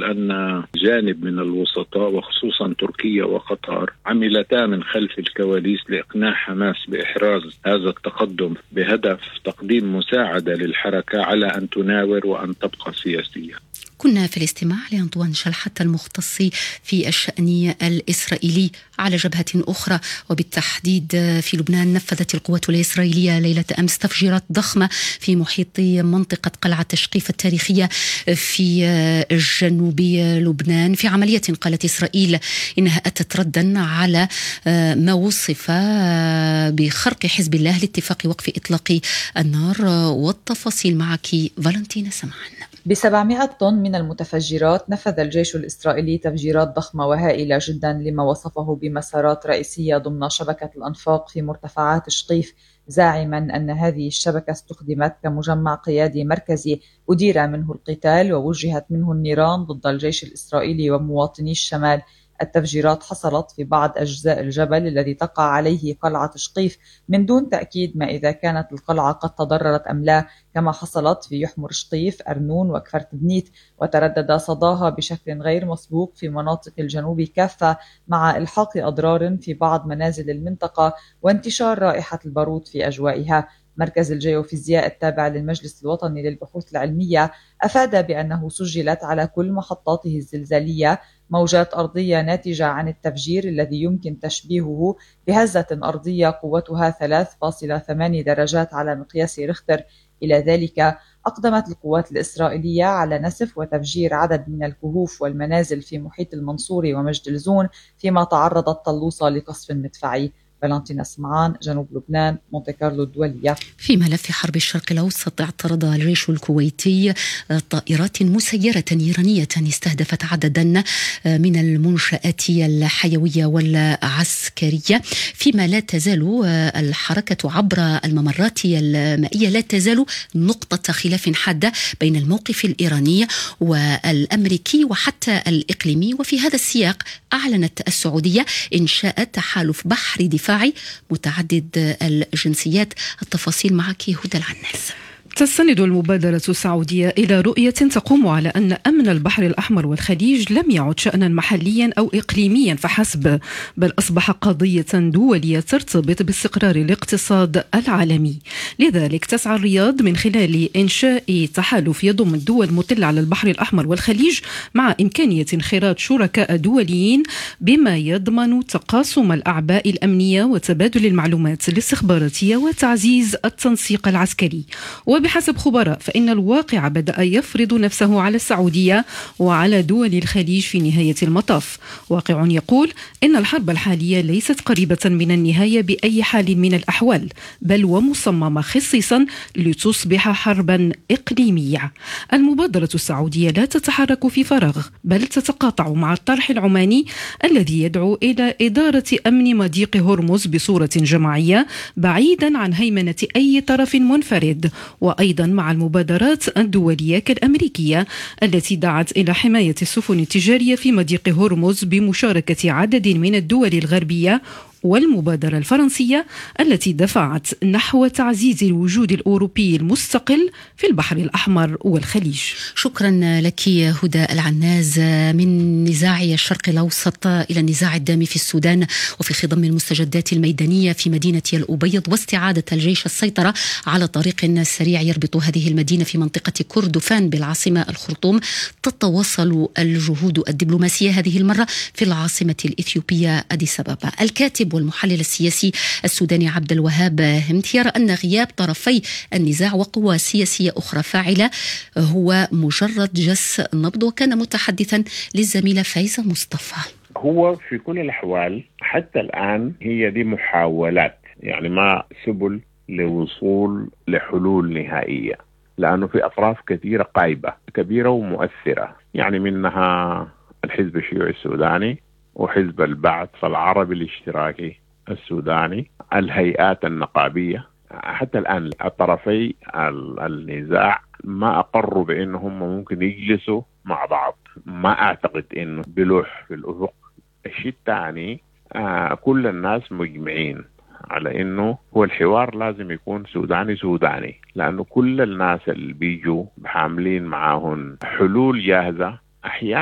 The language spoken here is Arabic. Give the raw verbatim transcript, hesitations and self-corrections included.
أقول أن جانب من الوسطاء وخصوصا تركيا وقطر عملتا من خلف الكواليس لإقناع حماس بإحراز هذا التقدم بهدف تقديم مساعدة للحركة على أن تناور وأن تبقى سياسية. كنا في الاستماع لأنطوان شلحت المختص في الشأن الإسرائيلي على جبهة أخرى، وبالتحديد في لبنان. نفذت القوات الإسرائيلية ليلة أمس تفجيرات ضخمة في محيط منطقة قلعة تشقيف التاريخية في جنوب لبنان، في عملية قالت إسرائيل إنها أتت ردا على ما وصف بخرق حزب الله لاتفاق وقف إطلاق النار. والتفاصيل معك فالنتينا سمعان. بسبعمائة طن من المتفجرات نفذ الجيش الإسرائيلي تفجيرات ضخمة وهائلة جدا لما وصفه بمسارات رئيسية ضمن شبكة الأنفاق في مرتفعات شقيف، زاعما أن هذه الشبكة استخدمت كمجمع قيادي مركزي أدير منه القتال ووجهت منه النيران ضد الجيش الإسرائيلي ومواطني الشمال. التفجيرات حصلت في بعض أجزاء الجبل الذي تقع عليه قلعة شقيف من دون تأكيد ما إذا كانت القلعة قد تضررت أم لا، كما حصلت في يحمر شقيف، أرنون وكفر تبنيت، وتردد صداها بشكل غير مسبوق في مناطق الجنوب كافة، مع إلحاق أضرار في بعض منازل المنطقة وانتشار رائحة البارود في أجوائها. مركز الجيوفيزياء التابع للمجلس الوطني للبحوث العلمية أفاد بأنه سجلت على كل محطاته الزلزالية موجات أرضية ناتجة عن التفجير الذي يمكن تشبيهه بهزة أرضية قوتها ثلاث فاصلة ثمانية درجات على مقياس ريختر. إلى ذلك أقدمت القوات الإسرائيلية على نسف وتفجير عدد من الكهوف والمنازل في محيط المنصوري ومجد الزون، فيما تعرضت طلوسة لقصف مدفعي. فالنتينا سمعان، جنوب لبنان، مونتي كارلو الدولية. في ملف حرب الشرق الأوسط، اعترض الجيش الكويتي طائرات مسيرة إيرانية استهدفت عددا من المنشآت الحيوية والعسكرية، فيما لا تزال الحركة عبر الممرات المائية لا تزال نقطة خلاف حادة بين الموقف الإيراني والأمريكي وحتى الإقليمي. وفي هذا السياق أعلنت السعودية إنشاء تحالف بحري دفاعي متعدد الجنسيات. التفاصيل معك هدى العناس. تستند المبادرة السعودية إلى رؤية تقوم على أن أمن البحر الأحمر والخليج لم يعد شأنا محليا أو إقليميا فحسب، بل أصبح قضية دولية ترتبط باستقرار الاقتصاد العالمي. لذلك تسعى الرياض من خلال إنشاء تحالف يضم الدول المطلة على البحر الأحمر والخليج مع إمكانية انخراط شركاء دوليين بما يضمن تقاسم الأعباء الأمنية وتبادل المعلومات الاستخباراتية وتعزيز التنسيق العسكري. وبحسب خبراء فإن الواقع بدأ يفرض نفسه على السعودية وعلى دول الخليج في نهاية المطاف. واقع يقول إن الحرب الحالية ليست قريبة من النهاية بأي حال من الأحوال، بل ومصممة خصيصا لتصبح حربا إقليمية. المبادرة السعودية لا تتحرك في فراغ، بل تتقاطع مع الطرح العماني الذي يدعو إلى إدارة أمن مضيق هرمز بصورة جماعية بعيدا عن هيمنة أي طرف منفرد، وأيضا مع المبادرات الدولية كالأمريكية التي دعت إلى حماية السفن التجارية في مضيق هرمز بمشاركة عدد من الدول الغربية، والمبادرة الفرنسية التي دفعت نحو تعزيز الوجود الأوروبي المستقل في البحر الأحمر والخليج. شكرا لك هدى العناز. من نزاع الشرق الأوسط إلى النزاع الدامي في السودان وفي خضم المستجدات الميدانية في مدينة الأبيض واستعادة الجيش السيطرة على طريق سريع يربط هذه المدينة في منطقة كردفان بالعاصمة الخرطوم، تتواصل الجهود الدبلوماسية هذه المرة في العاصمة الإثيوبية أديس أبابا. الكاتب والمحلل السياسي السوداني عبد الوهاب همت يرى أن غياب طرفي النزاع وقوى سياسية أخرى فاعلة هو مجرد جس نبض، وكان متحدثا للزميلة فايزة مصطفى. هو في كل الأحوال حتى الآن هي دي محاولات، يعني ما سبل لوصول لحلول نهائية، لأنه في أطراف كثيرة قايبة كبيرة ومؤثرة، يعني منها الحزب الشيوعي السوداني وحزب البعث العربي الاشتراكي السوداني، الهيئات النقابية. حتى الآن الطرفي النزاع ما أقروا بأنهم ممكن يجلسوا مع بعض، ما أعتقد أنه بلوح في الأفق. الشيء الثاني آه كل الناس مجمعين على أنه هو الحوار لازم يكون سوداني سوداني، لأنه كل الناس اللي بيجوا حاملين معاهم حلول جاهزة أحيانا